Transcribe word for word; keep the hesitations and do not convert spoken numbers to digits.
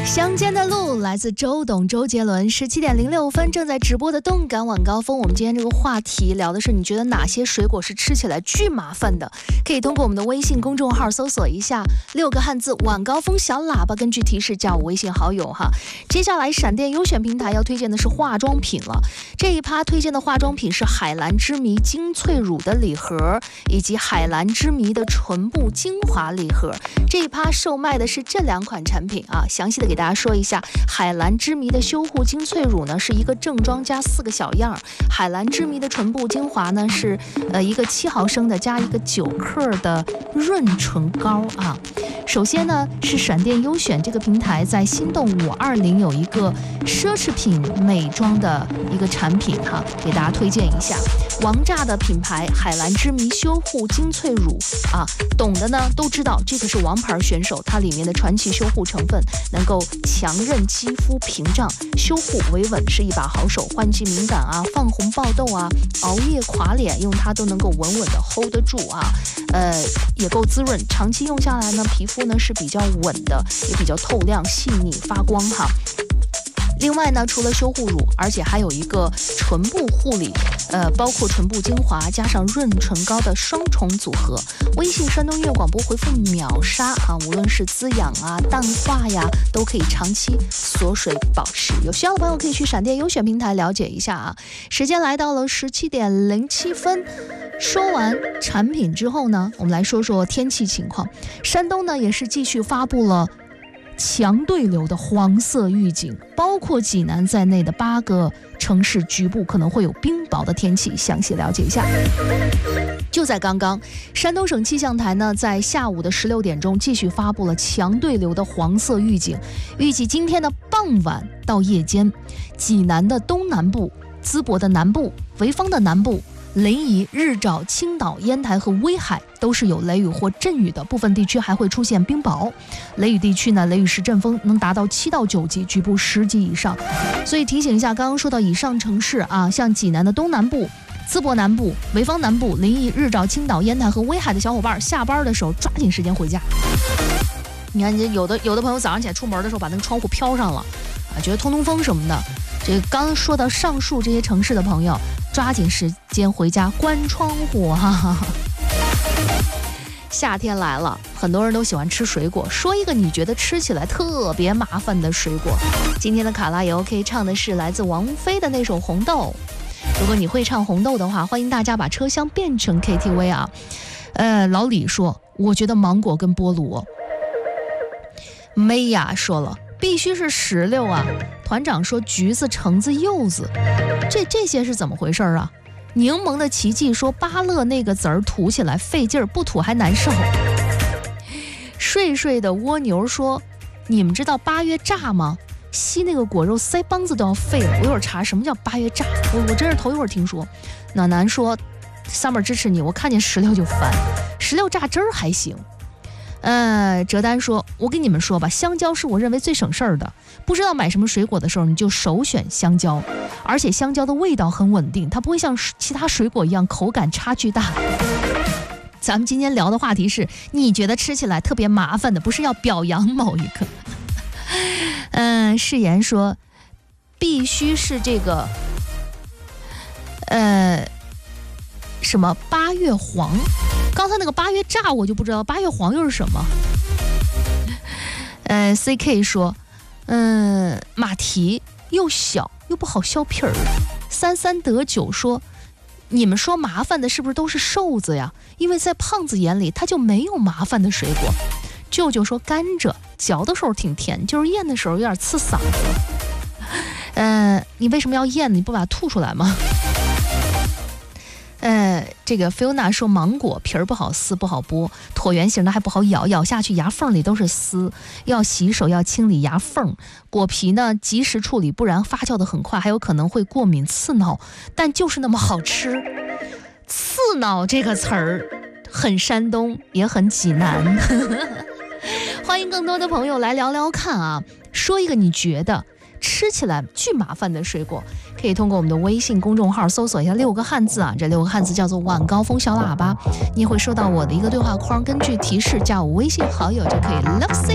乡间的路来自周董周杰伦。十七点零六分正在直播的动感晚高峰，我们今天这个话题聊的是你觉得哪些水果是吃起来巨麻烦的，可以通过我们的微信公众号搜索一下六个汉字晚高峰小喇叭，根据提示加我微信好友哈。接下来闪电优选平台要推荐的是化妆品了，这一趴推荐的化妆品是海蓝之谜精粹乳的礼盒以及海蓝之谜的唇部精华礼盒，这一趴售卖的是这两款产品啊。详细的给大家说一下，海蓝之谜的修护精粹乳呢是一个正装加四个小样，海蓝之谜的唇部精华呢是呃一个七毫升的加一个九克的润唇膏啊。首先呢是闪电优选这个平台在心动五二零有一个奢侈品美妆的一个产品哈，给大家推荐一下王炸的品牌海蓝之谜修护精粹乳啊，懂的呢都知道这个是王牌选手，它里面的传奇修护成分能够强韧肌肤屏障，修护维稳是一把好手，换季敏感啊，泛红爆痘啊，熬夜垮脸用它都能够稳稳的 hold 得住啊，呃也够滋润，长期用下来呢皮肤呢是比较稳的，也比较透亮细腻发光哈。另外呢，除了修护乳，而且还有一个唇部护理，呃，包括唇部精华加上润唇膏的双重组合。微信山东音乐广播回复秒杀啊，无论是滋养啊、淡化呀，都可以长期锁水保湿。有需要的朋友可以去闪电优选平台了解一下啊。时间来到了十七点零七分。说完产品之后呢，我们来说说天气情况。山东呢也是继续发布了强对流的黄色预警，包括济南在内的八个城市局部可能会有冰雹的天气，详细了解一下。就在刚刚，山东省气象台呢在下午的十六点钟继续发布了强对流的黄色预警，预计今天的傍晚到夜间，济南的东南部、淄博的南部、潍坊的南部、临沂、日照、青岛、烟台和威海都是有雷雨或阵雨的，部分地区还会出现冰雹。雷雨地区呢，雷雨时阵风能达到七到九级，局部十级以上。所以提醒一下，刚刚说到以上城市啊，像济南的东南部、淄博南部、潍坊南部、临沂、日照、青岛、烟台和威海的小伙伴，下班的时候抓紧时间回家。你看，有的有的朋友早上起来出门的时候把那个窗户飘上了啊，觉得通通风什么的。这刚说到上述这些城市的朋友，抓紧时间回家关窗户哈哈哈。夏天来了，很多人都喜欢吃水果，说一个你觉得吃起来特别麻烦的水果。今天的卡拉也 OK 唱的是来自王菲的那首《红豆》。如果你会唱《红豆》的话，欢迎大家把车厢变成 K T V 啊。呃，老李说，我觉得芒果跟菠萝。梅雅说了，必须是石榴啊。团长说橘子、橙子、柚子，这这些是怎么回事啊？柠檬的奇迹说芭乐那个籽儿吐起来费劲儿，不吐还难受。睡睡的蜗牛说，你们知道八月炸吗？吸那个果肉腮帮子都要废了。我一会儿查什么叫八月炸，我我真是头一会儿听说。暖男说 Summer 支持你，我看见石榴就烦，石榴榨汁儿还行。呃，哲丹说，我跟你们说吧，香蕉是我认为最省事儿的。不知道买什么水果的时候，你就首选香蕉，而且香蕉的味道很稳定，它不会像其他水果一样口感差距大。咱们今天聊的话题是，你觉得吃起来特别麻烦的，不是要表扬某一个。嗯、呃，誓言说，必须是这个，呃，什么八月黄。刚才那个八月炸我就不知道，八月黄又是什么？呃 ，C K 说，嗯、呃，马蹄又小又不好削皮儿。三三得九说，你们说麻烦的是不是都是瘦子呀？因为在胖子眼里，他就没有麻烦的水果。舅舅说甘蔗嚼的时候挺甜，就是咽的时候有点刺嗓子。呃，你为什么要咽？你不把它吐出来吗？呃，这个 Fiona 说芒果皮儿不好撕不好剥，椭圆形的还不好咬，咬下去牙缝里都是丝，要洗手要清理牙缝。果皮呢及时处理，不然发酵的很快，还有可能会过敏刺挠，但就是那么好吃。刺挠这个词儿很山东也很济南。欢迎更多的朋友来聊聊看啊，说一个你觉得吃起来巨麻烦的水果，可以通过我们的微信公众号搜索一下六个汉字啊，这六个汉字叫做晚高峰小喇叭，你会收到我的一个对话框，根据提示加我微信好友就可以 Love